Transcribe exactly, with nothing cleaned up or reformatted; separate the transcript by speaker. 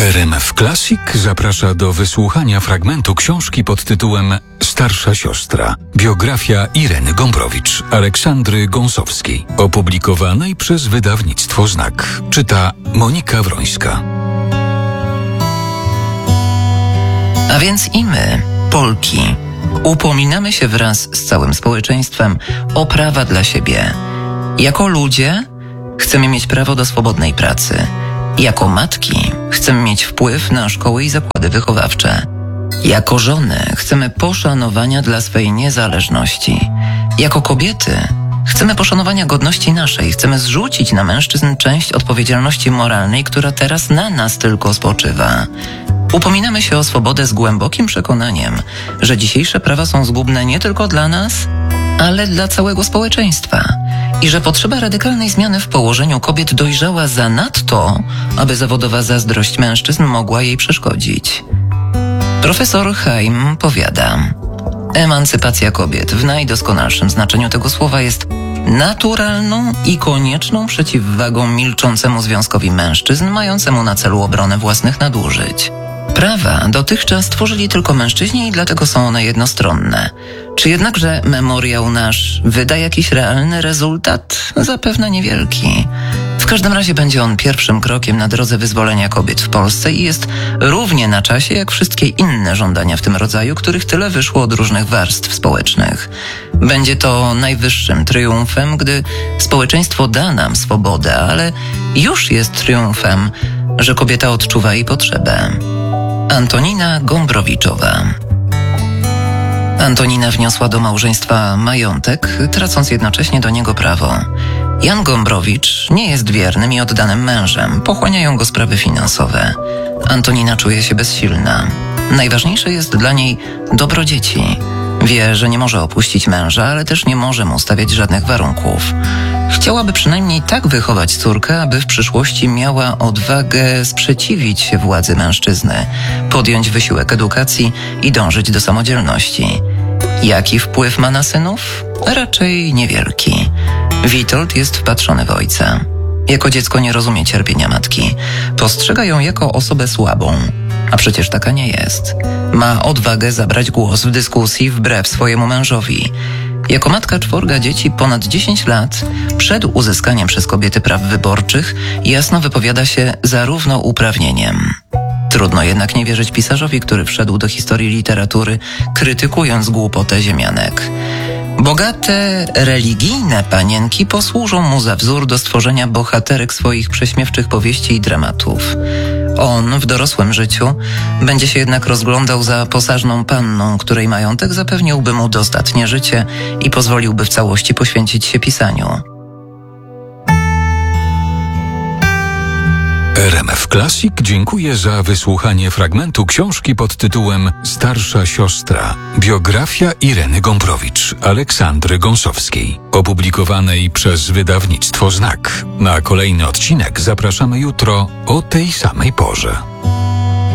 Speaker 1: R M F Classic zaprasza do wysłuchania fragmentu książki pod tytułem Starsza siostra. Biografia Ireny Gombrowicz, Aleksandry Gąsowskiej, opublikowanej przez wydawnictwo Znak. Czyta Monika Wrońska.
Speaker 2: A więc i my, Polki, upominamy się wraz z całym społeczeństwem o prawa dla siebie. Jako ludzie chcemy mieć prawo do swobodnej pracy. Jako matki chcemy mieć wpływ na szkoły i zakłady wychowawcze. Jako żony chcemy poszanowania dla swej niezależności. Jako kobiety chcemy poszanowania godności naszej. Chcemy zrzucić na mężczyzn część odpowiedzialności moralnej, która teraz na nas tylko spoczywa. Upominamy się o swobodę z głębokim przekonaniem, że dzisiejsze prawa są zgubne nie tylko dla nas, ale dla całego społeczeństwa. I że potrzeba radykalnej zmiany w położeniu kobiet dojrzała zanadto, aby zawodowa zazdrość mężczyzn mogła jej przeszkodzić. Profesor Haim powiada: emancypacja kobiet w najdoskonalszym znaczeniu tego słowa jest naturalną i konieczną przeciwwagą milczącemu związkowi mężczyzn mającemu na celu obronę własnych nadużyć. Prawa dotychczas tworzyli tylko mężczyźni i dlatego są one jednostronne. Czy jednakże memoriał nasz wyda jakiś realny rezultat? Zapewne niewielki. W każdym razie będzie on pierwszym krokiem na drodze wyzwolenia kobiet w Polsce i jest równie na czasie jak wszystkie inne żądania w tym rodzaju, których tyle wyszło od różnych warstw społecznych. Będzie to najwyższym triumfem, gdy społeczeństwo da nam swobodę, ale już jest triumfem, że kobieta odczuwa jej potrzebę. Antonina Gombrowiczowa. Antonina wniosła do małżeństwa majątek, tracąc jednocześnie do niego prawo. Jan Gombrowicz nie jest wiernym i oddanym mężem, pochłaniają go sprawy finansowe. Antonina czuje się bezsilna. Najważniejsze jest dla niej dobro dzieci. Wie, że nie może opuścić męża, ale też nie może mu stawiać żadnych warunków. Chciałaby przynajmniej tak wychować córkę, aby w przyszłości miała odwagę sprzeciwić się władzy mężczyzny, podjąć wysiłek edukacji i dążyć do samodzielności. Jaki wpływ ma na synów? Raczej niewielki. Witold jest wpatrzony w ojca. Jako dziecko nie rozumie cierpienia matki. Postrzega ją jako osobę słabą. A przecież taka nie jest. Ma odwagę zabrać głos w dyskusji wbrew swojemu mężowi. Jako matka czworga dzieci ponad dziesięć lat, przed uzyskaniem przez kobiety praw wyborczych, jasno wypowiada się za równouprawnieniem. Trudno jednak nie wierzyć pisarzowi, który wszedł do historii literatury, krytykując głupotę ziemianek. Bogate, religijne panienki posłużą mu za wzór do stworzenia bohaterek swoich prześmiewczych powieści i dramatów. On w dorosłym życiu będzie się jednak rozglądał za posażną panną, której majątek zapewniłby mu dostatnie życie i pozwoliłby w całości poświęcić się pisaniu.
Speaker 1: R M F Classic dziękuję za wysłuchanie fragmentu książki pod tytułem Starsza siostra. Biografia Ireny Gombrowicz, Aleksandry Gąsowskiej, opublikowanej przez wydawnictwo Znak. Na kolejny odcinek zapraszamy jutro o tej samej porze.